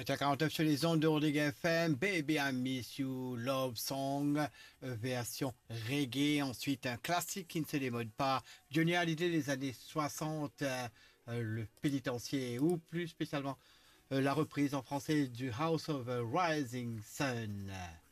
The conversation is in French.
8h49 sur les ondes de Rodriguez FM, Baby I Miss You, Love Song, version reggae. Ensuite, un classique qui ne se démode pas, Johnny Hallyday des années 60, le pénitencier, ou plus spécialement la reprise en français du House of a Rising Sun.